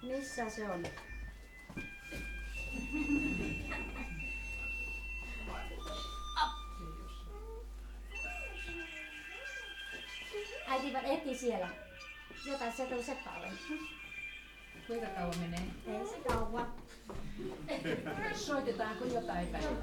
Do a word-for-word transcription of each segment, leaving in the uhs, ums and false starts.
Missä se on? Äiti eti siellä. Jotain se tuli seppalle. Kuinka kauan menee? Ei se kauan. Soitetaanko jotain päivää?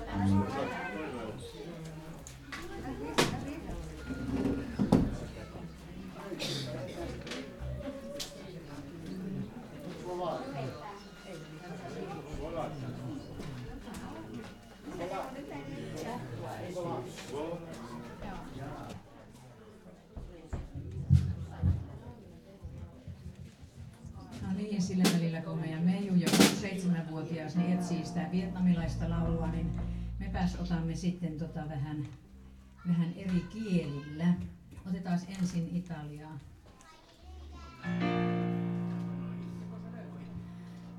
No niin, sillä välillä kun meidän Meiju, joka on seitsemänvuotias, niin etsii sitä vietnamilaista laulua, niin mepäs otamme sitten tota vähän, vähän eri kielillä. Otetaan ensin italiaa.